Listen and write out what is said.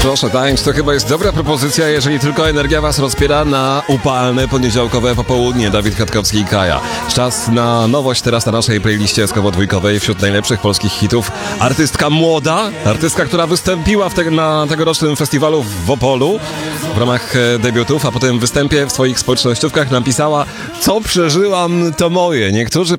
Proszę tańcz, to chyba jest dobra propozycja, jeżeli tylko energia was rozpiera na upalne poniedziałkowe popołudnie. Dawid Kwiatkowski i Kaja. Czas na nowość teraz na naszej playliście skowo-dwójkowej wśród najlepszych polskich hitów. Artystka młoda, artystka, która wystąpiła na tegorocznym festiwalu w Opolu w ramach debiutów, a po tym występie w swoich społecznościówkach napisała: co przeżyłam, to moje. Niektórzy